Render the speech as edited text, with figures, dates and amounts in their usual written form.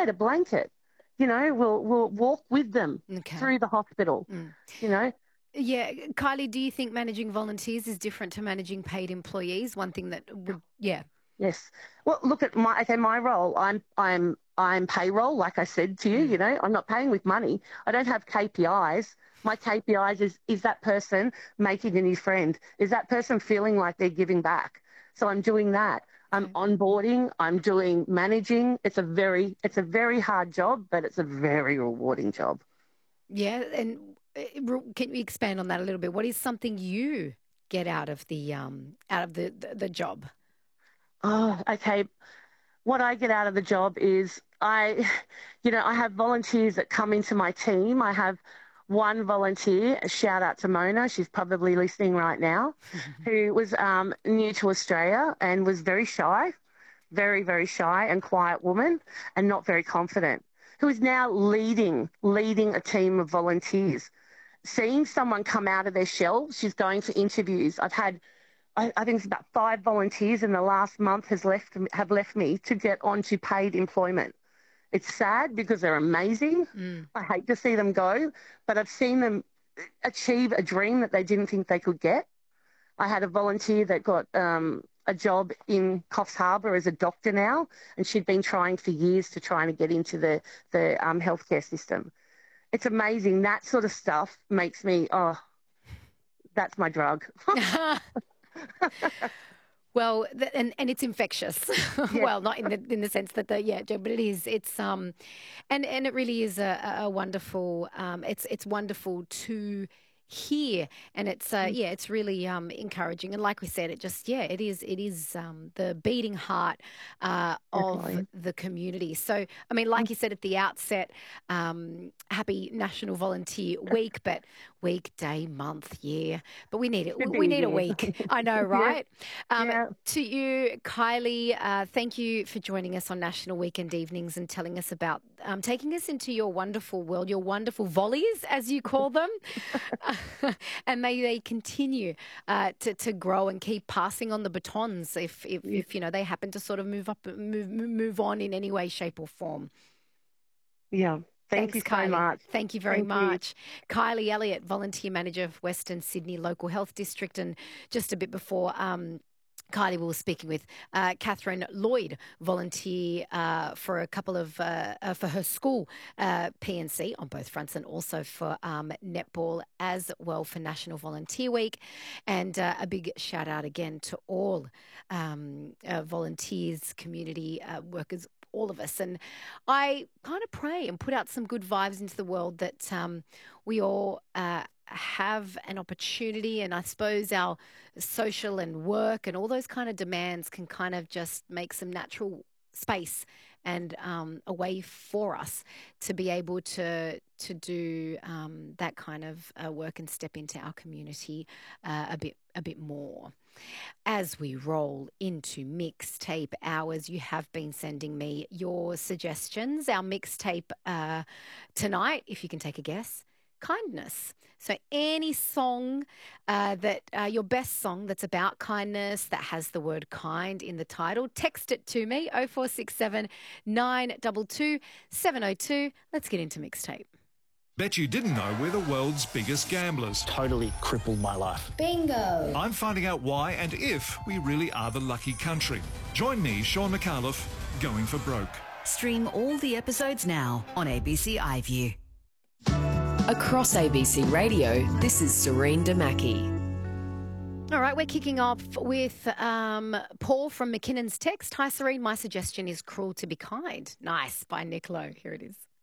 provide a blanket. We'll walk with them through the hospital, Yeah. Kylie, do you think managing volunteers is different to managing paid employees? One thing that would, Yes. Well, look at my role. I'm payroll, like I said to you. I'm not paying with money. I don't have KPIs. My KPIs is that person making a new friend? Is that person feeling like they're giving back? So I'm doing that. I'm onboarding. I'm doing managing. It's a very hard job, but it's a very rewarding job. Yeah. And can you expand on that a little bit? What is something you get out of the job? Oh, okay. What I get out of the job is I have volunteers that come into my team. I have one volunteer, a shout out to Mona, she's probably listening right now, who was new to Australia and was very shy, very, very shy and quiet woman and not very confident, who is now leading a team of volunteers. Seeing someone come out of their shell, she's going for interviews. I think it's about 5 volunteers in the last month have left me to get onto paid employment. It's sad because they're amazing. I hate to see them go, but I've seen them achieve a dream that they didn't think they could get. I had a volunteer that got a job in Coffs Harbour as a doctor now, and she'd been trying for years to try and get into the healthcare system. It's amazing. That sort of stuff makes me, that's my drug. Well, and it's infectious. Yeah. Well, not in the sense that but it is. It's and it really is a wonderful. It's wonderful to hear, and it's really encouraging. And like we said, it is the beating heart of the community. So I mean, like you said at the outset, happy National Volunteer Week, but week, day, month, year. But we need it. We need a week. I know, right? To you, Kylie, thank you for joining us on National Weekend Evenings and telling us about taking us into your wonderful world, your wonderful volleys, as you call them. And may they continue to grow and keep passing on the batons if they happen to sort of move on in any way, shape or form. Yeah. Thanks, Kylie. So much. Thank you very much. Kylie Elliott, Volunteer Manager of Western Sydney Local Health District. And just a bit before Kylie, we were speaking with Catherine Lloyd, volunteer for a couple of for her school PNC on both fronts, and also for netball as well for National Volunteer Week. And a big shout out again to all volunteers, community workers, all of us. And I kind of pray and put out some good vibes into the world that we all have an opportunity, and I suppose our social and work and all those kind of demands can kind of just make some natural space and a way for us to be able to do that kind of work and step into our community a bit more. As we roll into mixtape hours, you have been sending me your suggestions. Our mixtape tonight, if you can take a guess, kindness. So any song your best song that's about kindness, that has the word kind in the title, text it to me, 0467 922 702. Let's get into mixtape. Bet you didn't know we're the world's biggest gamblers. Totally crippled my life. Bingo. I'm finding out why and if we really are the lucky country. Join me, Sean McAuliffe, going for broke. Stream all the episodes now on ABC iView. Across ABC Radio, this is Serene Damaki. All right, we're kicking off with Paul from McKinnon's text. Hi, Serene. My suggestion is Cruel to Be Kind. Nice, by Nick Lowe. Here it is.